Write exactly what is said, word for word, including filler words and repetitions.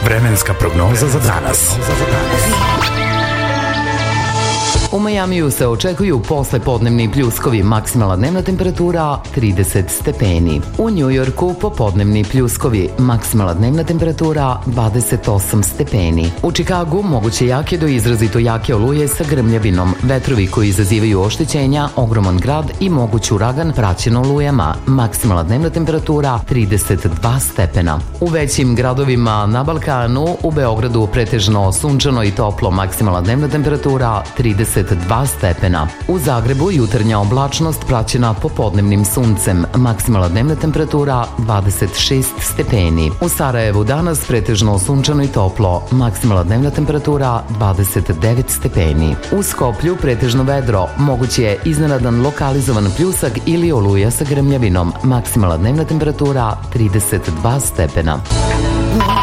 Vremenska prognoza za danas. U Majamiju se očekuju poslepodnevni pljuskovi, maksimalna dnevna temperatura trideset stepeni. U Njujorku popodnevni pljuskovi, maksimalna dnevna temperatura dvadeset osam stepeni. U Čikagu moguće jake do izrazito jake oluje sa grmljavinom, vetrovi koji izazivaju oštećenja, ogroman grad i moguć uragan praćen olujama, maksimalna dnevna temperatura trideset dva stepena. U većim gradovima na Balkanu, u Beogradu pretežno sunčano i toplo, maksimalna dnevna temperatura trideset dva stepena. U Zagrebu jutarnja oblačnost praćena popodnevnim suncem, maksimalna dnevna temperatura dvadeset šest stepeni. U Sarajevu danas pretežno sunčano i toplo, maksimalna dnevna temperatura dvadeset devet stepeni. U Skoplju pretežno vedro, moguć je iznenadan lokalizovan pljusak ili oluja sa grmljavinom, maksimalna dnevna temperatura trideset dva stepena.